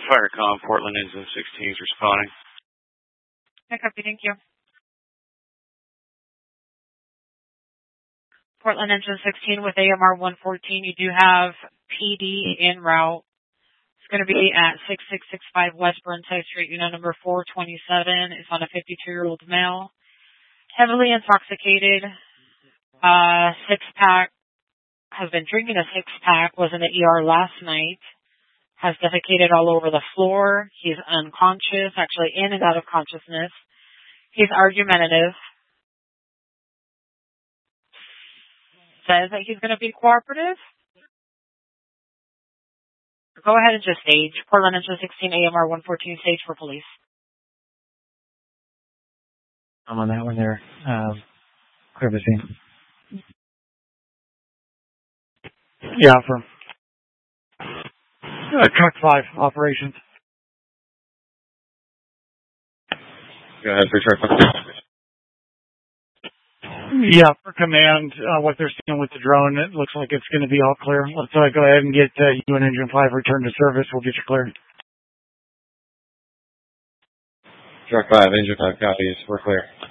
Firecom, Portland Engine 16 is responding. I copy, thank you. Portland Engine 16 with AMR 114. You do have PD en route. It's going to be at 6665 West Burnside Street, unit number 427. It's on a 52-year-old male. Heavily intoxicated. Six-pack. Has been drinking a six-pack. Was in the ER last night. Has defecated all over the floor. He's unconscious, actually in and out of consciousness. He's argumentative. Says that he's going to be cooperative. Go ahead and just stage. Portland Engine 16 AMR 114 stage for police. I'm on that one there. Clear the scene. Yeah, from Truck 5 operations. Go ahead for Truck 5. Yeah, for command, what they're seeing with the drone, it looks like it's going to be all clear. Let's go ahead and get you and Engine 5 returned to service. We'll get you cleared. Truck 5, Engine 5 copies. We're clear.